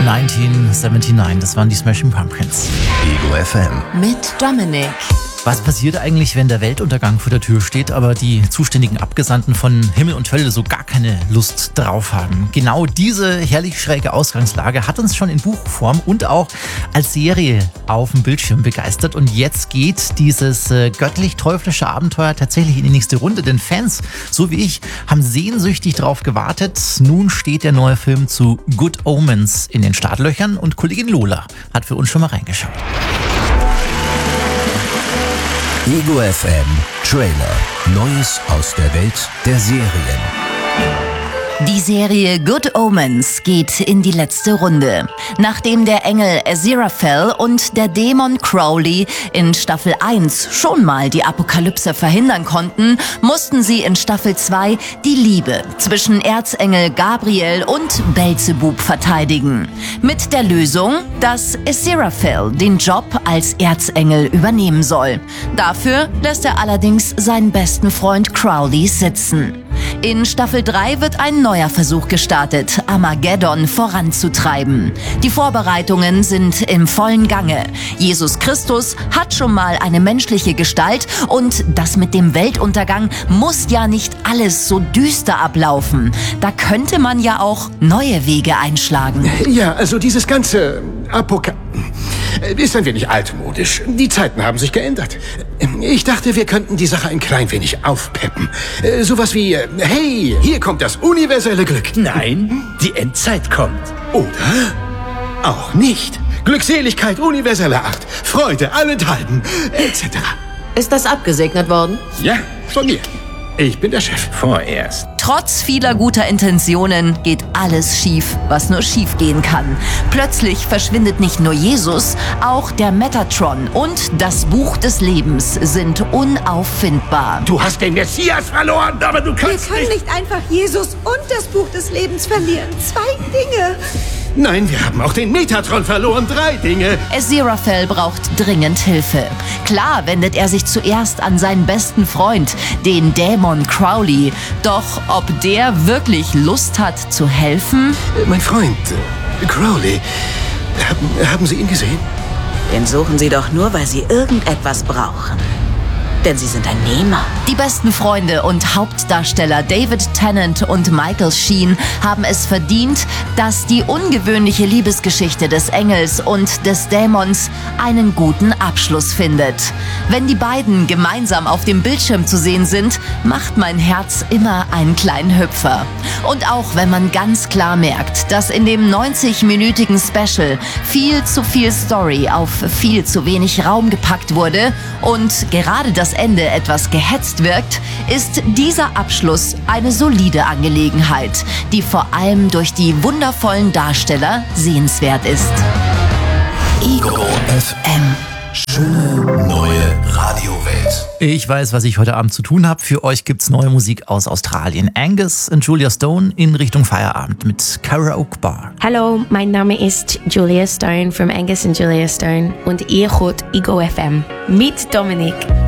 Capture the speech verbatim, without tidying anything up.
neunzehnhundertneunundsiebzig, das waren die Smashing Pumpkins. Ego F M. Mit Dominik. Was passiert eigentlich, wenn der Weltuntergang vor der Tür steht, aber die zuständigen Abgesandten von Himmel und Hölle so gar keine Lust drauf haben? Genau diese herrlich schräge Ausgangslage hat uns schon in Buchform und auch als Serie auf dem Bildschirm begeistert. Und jetzt geht dieses äh, göttlich-teuflische Abenteuer tatsächlich in die nächste Runde. Denn Fans, so wie ich, haben sehnsüchtig drauf gewartet. Nun steht der neue Film zu Good Omens in den Startlöchern und Kollegin Lola hat für uns schon mal reingeschaut. Ego F M Trailer. Neues aus der Welt der Serien. Die Serie Good Omens geht in die letzte Runde. Nachdem der Engel Aziraphale und der Dämon Crowley in Staffel eins schon mal die Apokalypse verhindern konnten, mussten sie in Staffel zwei die Liebe zwischen Erzengel Gabriel und Belzebub verteidigen. Mit der Lösung, dass Aziraphale den Job als Erzengel übernehmen soll. Dafür lässt er allerdings seinen besten Freund Crowley sitzen. In Staffel drei wird ein neuer Versuch gestartet, Armageddon voranzutreiben. Die Vorbereitungen sind im vollen Gange. Jesus Christus hat schon mal eine menschliche Gestalt und das mit dem Weltuntergang muss ja nicht alles so düster ablaufen. Da könnte man ja auch neue Wege einschlagen. Ja, also dieses ganze Apoka... ist ein wenig altmodisch. Die Zeiten haben sich geändert. Ich dachte, wir könnten die Sache ein klein wenig aufpeppen. Äh, sowas wie, äh, hey, hier kommt das universelle Glück. Nein, die Endzeit kommt. Oder auch nicht. Glückseligkeit universeller Art, Freude allenthalben, et cetera. Ist das abgesegnet worden? Ja, von mir. Ich bin der Chef. Vorerst. Trotz vieler guter Intentionen geht alles schief, was nur schief gehen kann. Plötzlich verschwindet nicht nur Jesus, auch der Metatron und das Buch des Lebens sind unauffindbar. Du hast den Messias verloren, aber du kannst Wir können nicht... nicht einfach Jesus und das Buch des Lebens verlieren. Zwei Dinge. Nein, wir haben auch den Metatron verloren. Drei Dinge. Aziraphale braucht dringend Hilfe. Klar wendet er sich zuerst an seinen besten Freund, den Dämon Crowley. Doch ob der wirklich Lust hat zu helfen? Mein Freund, äh, Crowley, haben, haben Sie ihn gesehen? Den suchen Sie doch nur, weil Sie irgendetwas brauchen. Denn Sie sind ein Nehmer. Die besten Freunde und Hauptdarsteller David Tennant und Michael Sheen haben es verdient, dass die ungewöhnliche Liebesgeschichte des Engels und des Dämons einen guten Abschluss findet. Wenn die beiden gemeinsam auf dem Bildschirm zu sehen sind, macht mein Herz immer einen kleinen Hüpfer. Und auch wenn man ganz klar merkt, dass in dem neunzig-minütigen Special viel zu viel Story auf viel zu wenig Raum gepackt wurde und gerade das Ende etwas gehetzt wirkt, ist dieser Abschluss eine solide Angelegenheit, die vor allem durch die wundervollen Darsteller sehenswert ist. Ego F M. Schöne neue Radiowelt. Ich weiß, was ich heute Abend zu tun habe. Für euch gibt's neue Musik aus Australien. Angus und Julia Stone in Richtung Feierabend mit Karaoke Bar. Hallo, mein Name ist Julia Stone from Angus and Julia Stone und ihr hört Ego F M mit Dominik.